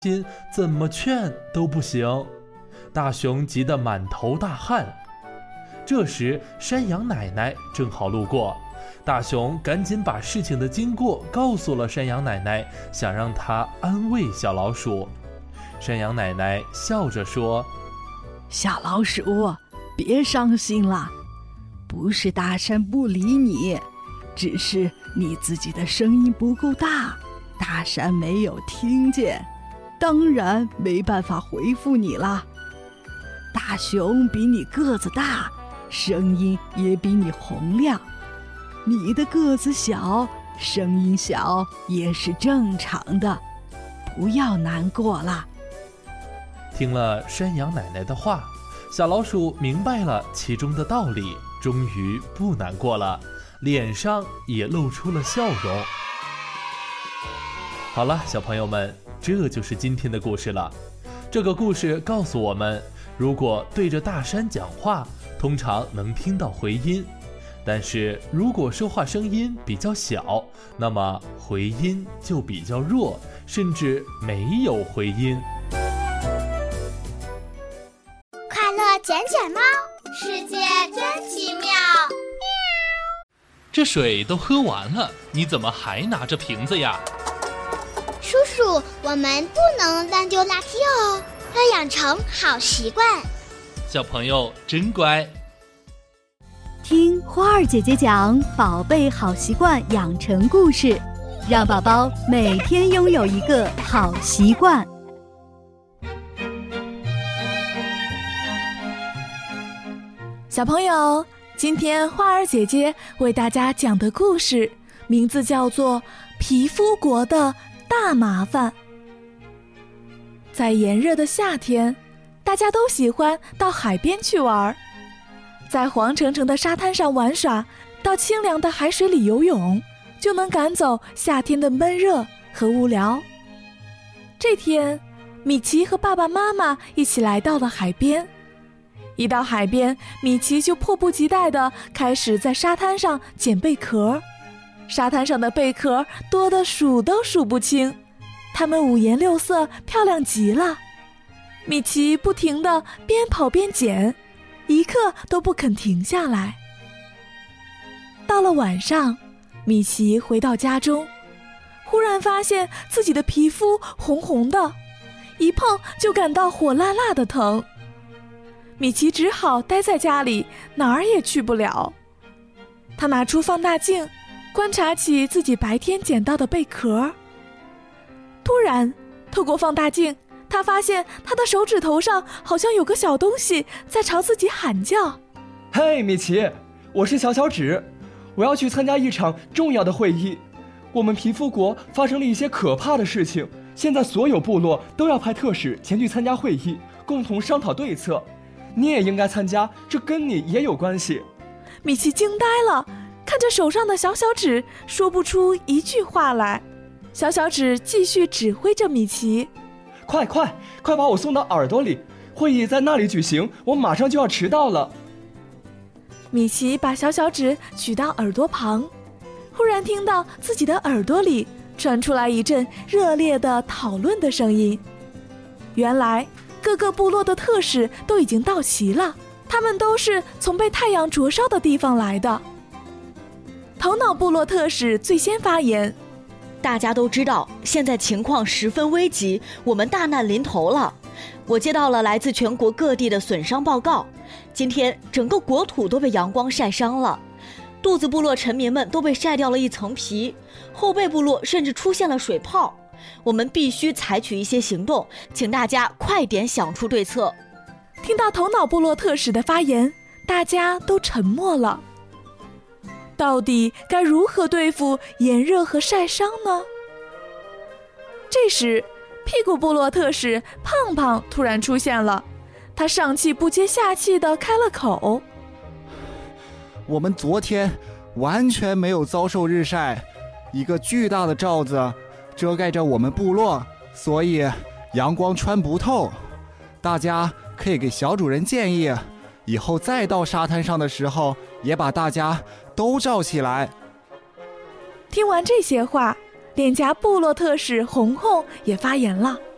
心怎么劝都不行，大熊急得满头大汗。这时山羊奶奶正好路过，大熊赶紧把事情的经过告诉了山羊奶奶，想让她安慰小老鼠。山羊奶奶笑着说： 小老鼠，别伤心了，不是大山不理你，只是你自己的声音不够大，大山没有听见，当然没办法回复你啦。大熊比你个子大，声音也比你洪亮，你的个子小，声音小也是正常的，不要难过了。 听了山羊奶奶的话，小老鼠明白了其中的道理，终于不难过了，脸上也露出了笑容。好了，小朋友们，这就是今天的故事了。这个故事告诉我们，如果对着大山讲话，通常能听到回音，但是如果说话声音比较小，那么回音就比较弱，甚至没有回音。 快乐捡捡猫，世界真奇妙。 这水都喝完了，你怎么还拿着瓶子呀？ 叔叔，我们不能乱丢垃圾哦，要养成好习惯。 小朋友真乖。 听花儿姐姐讲宝贝好习惯养成故事，让宝宝每天拥有一个好习惯。 小朋友，今天花儿姐姐为大家讲的故事名字叫做《皮肤国的大麻烦》。在炎热的夏天，大家都喜欢到海边去玩，在黄澄澄的沙滩上玩耍，到清凉的海水里游泳，就能赶走夏天的闷热和无聊。这天，米奇和爸爸妈妈一起来到了海边。一到海边，米奇就迫不及待地开始在沙滩上捡贝壳。沙滩上的贝壳多得数都数不清，它们五颜六色，漂亮极了。米奇不停地边跑边捡，一刻都不肯停下来。到了晚上，米奇回到家中，忽然发现自己的皮肤红红的，一碰就感到火辣辣的疼。米奇只好待在家里，哪儿也去不了。他拿出放大镜，观察起自己白天捡到的贝壳。突然，透过放大镜，他发现他的手指头上好像有个小东西在朝自己喊叫。 嘿，米奇，我是小小指，我要去参加一场重要的会议。我们皮肤国发生了一些可怕的事情，现在所有部落都要派特使前去参加会议，共同商讨对策。你也应该参加，这跟你也有关系。 米奇惊呆了，看着手上的小小指，说不出一句话来。小小指继续指挥着米奇： 快把我送到耳朵里，会议在那里举行，我马上就要迟到了。 米奇把小小指举到耳朵旁，忽然听到自己的耳朵里传出来一阵热烈的讨论的声音。原来各个部落的特使都已经到齐了，他们都是从被太阳灼烧的地方来的。头脑部落特使最先发言： 大家都知道现在情况十分危急，我们大难临头了。我接到了来自全国各地的损伤报告，今天整个国土都被阳光晒伤了，肚子部落臣民们都被晒掉了一层皮，后背部落甚至出现了水泡。我们必须采取一些行动，请大家快点想出对策。 听到头脑部落特使的发言，大家都沉默了。到底该如何对付炎热和晒伤呢？这时，屁股部落特使胖胖突然出现了，他上气不接下气地开了口： 我们昨天完全没有遭受日晒，一个巨大的罩子遮盖着我们部落，所以阳光穿不透。大家可以给小主人建议，以后再到沙滩上的时候，也把大家都罩起来。 听完这些话，脸颊部落特使红红也发言了：